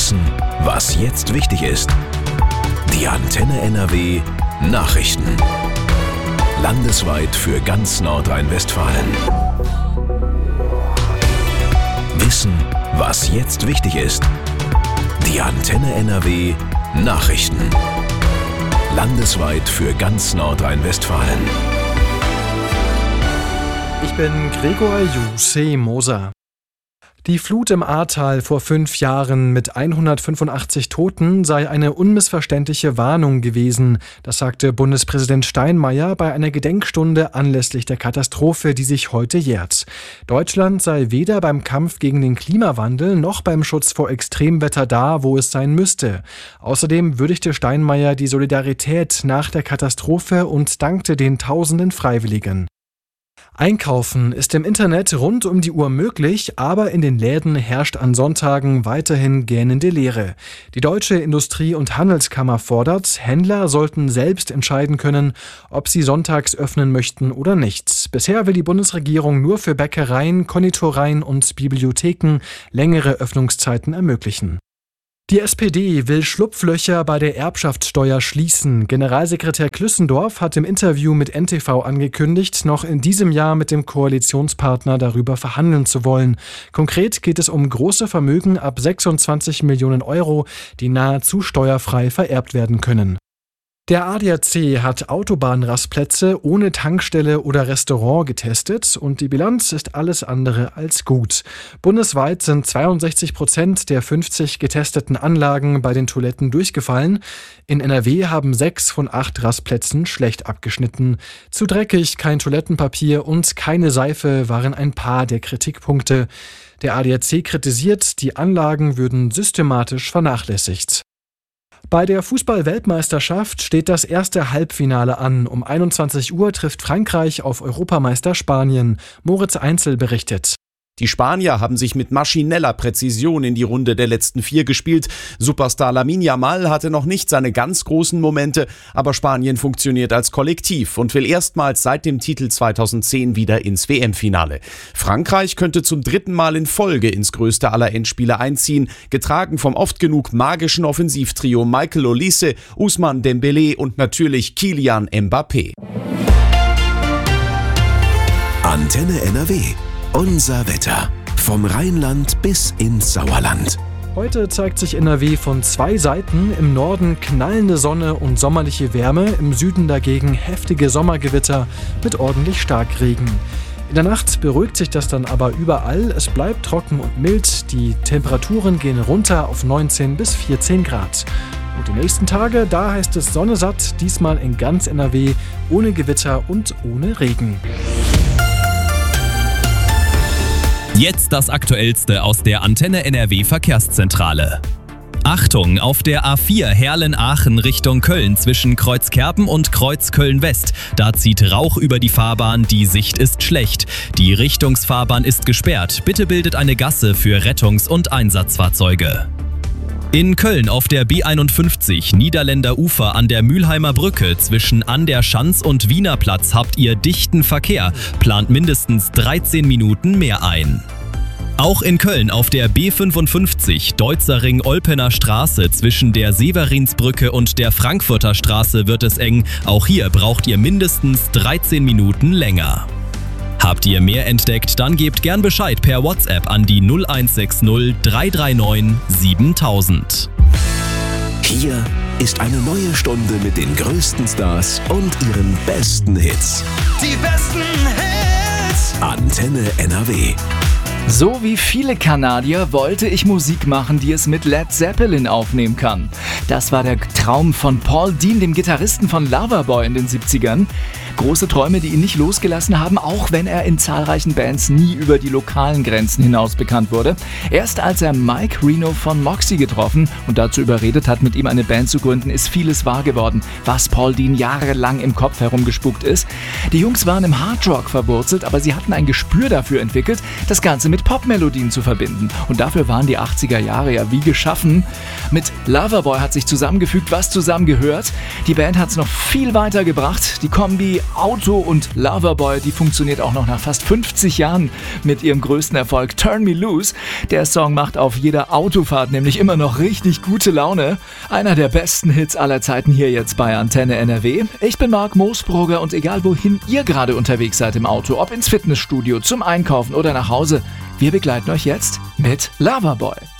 Wissen, was jetzt wichtig ist. Die Antenne NRW Nachrichten. Landesweit für ganz Nordrhein-Westfalen. Wissen, was jetzt wichtig ist. Die Antenne NRW Nachrichten. Landesweit für ganz Nordrhein-Westfalen. Ich bin Gregor Jusse-Moser. Die Flut im Ahrtal vor 5 Jahren mit 185 Toten sei eine unmissverständliche Warnung gewesen. Das sagte Bundespräsident Steinmeier bei einer Gedenkstunde anlässlich der Katastrophe, die sich heute jährt. Deutschland sei weder beim Kampf gegen den Klimawandel noch beim Schutz vor Extremwetter da, wo es sein müsste. Außerdem würdigte Steinmeier die Solidarität nach der Katastrophe und dankte den tausenden Freiwilligen. Einkaufen ist im Internet rund um die Uhr möglich, aber in den Läden herrscht an Sonntagen weiterhin gähnende Leere. Die Deutsche Industrie- und Handelskammer fordert, Händler sollten selbst entscheiden können, ob sie sonntags öffnen möchten oder nicht. Bisher will die Bundesregierung nur für Bäckereien, Konditoreien und Bibliotheken längere Öffnungszeiten ermöglichen. Die SPD will Schlupflöcher bei der Erbschaftssteuer schließen. Generalsekretär Klüssendorf hat im Interview mit NTV angekündigt, noch in diesem Jahr mit dem Koalitionspartner darüber verhandeln zu wollen. Konkret geht es um große Vermögen ab 26 Millionen Euro, die nahezu steuerfrei vererbt werden können. Der ADAC hat Autobahnrastplätze ohne Tankstelle oder Restaurant getestet und die Bilanz ist alles andere als gut. Bundesweit sind 62% der 50 getesteten Anlagen bei den Toiletten durchgefallen. In NRW haben 6 von 8 Rastplätzen schlecht abgeschnitten. Zu dreckig, kein Toilettenpapier und keine Seife waren ein paar der Kritikpunkte. Der ADAC kritisiert, die Anlagen würden systematisch vernachlässigt. Bei der Fußball-Weltmeisterschaft steht das erste Halbfinale an. Um 21 Uhr trifft Frankreich auf Europameister Spanien. Moritz Einzel berichtet. Die Spanier haben sich mit maschineller Präzision in die Runde der letzten 4 gespielt. Superstar Lamine Yamal hatte noch nicht seine ganz großen Momente, aber Spanien funktioniert als Kollektiv und will erstmals seit dem Titel 2010 wieder ins WM-Finale. Frankreich könnte zum 3. Mal in Folge ins größte aller Endspiele einziehen, getragen vom oft genug magischen Offensivtrio Michael Olise, Ousmane Dembélé und natürlich Kylian Mbappé. Antenne NRW. Unser Wetter. Vom Rheinland bis ins Sauerland. Heute zeigt sich NRW von 2 Seiten. Im Norden knallende Sonne und sommerliche Wärme, im Süden dagegen heftige Sommergewitter mit ordentlich Starkregen. In der Nacht beruhigt sich das dann aber überall. Es bleibt trocken und mild. Die Temperaturen gehen runter auf 19 bis 14 Grad. Und die nächsten Tage, da heißt es Sonne satt, diesmal in ganz NRW, ohne Gewitter und ohne Regen. Jetzt das Aktuellste aus der Antenne NRW Verkehrszentrale. Achtung, auf der A4 Herlen-Aachen Richtung Köln zwischen Kreuzkerpen und Kreuz-Köln-West. Da zieht Rauch über die Fahrbahn, die Sicht ist schlecht. Die Richtungsfahrbahn ist gesperrt. Bitte bildet eine Gasse für Rettungs- und Einsatzfahrzeuge. In Köln auf der B51 Niederländer Ufer an der Mülheimer Brücke zwischen An der Schanz und Wiener Platz habt ihr dichten Verkehr, plant mindestens 13 Minuten mehr ein. Auch in Köln auf der B55 Deutzerring-Olpener Straße zwischen der Severinsbrücke und der Frankfurter Straße wird es eng, auch hier braucht ihr mindestens 13 Minuten länger. Habt ihr mehr entdeckt, dann gebt gern Bescheid per WhatsApp an die 0160 339 7000. Hier ist eine neue Stunde mit den größten Stars und ihren besten Hits. Die besten Hits! Antenne NRW. So wie viele Kanadier wollte ich Musik machen, die es mit Led Zeppelin aufnehmen kann. Das war der Traum von Paul Dean, dem Gitarristen von Loverboy in den 70ern. Große Träume, die ihn nicht losgelassen haben, auch wenn er in zahlreichen Bands nie über die lokalen Grenzen hinaus bekannt wurde. Erst als er Mike Reno von Moxie getroffen und dazu überredet hat, mit ihm eine Band zu gründen, ist vieles wahr geworden, was Paul Dean jahrelang im Kopf herumgespuckt ist. Die Jungs waren im Hardrock verwurzelt, aber sie hatten ein Gespür dafür entwickelt, das Ganze mit Popmelodien zu verbinden. Und dafür waren die 80er Jahre ja wie geschaffen. Mit Loverboy hat sich zusammengefügt, was zusammengehört. Die Band hat es noch viel weiter gebracht. Die Kombi Auto und Loverboy, die funktioniert auch noch nach fast 50 Jahren mit ihrem größten Erfolg Turn Me Loose. Der Song macht auf jeder Autofahrt nämlich immer noch richtig gute Laune. Einer der besten Hits aller Zeiten hier jetzt bei Antenne NRW. Ich bin Marc Moosbrugger und egal wohin ihr gerade unterwegs seid im Auto, ob ins Fitnessstudio, zum Einkaufen oder nach Hause, wir begleiten euch jetzt mit Loverboy.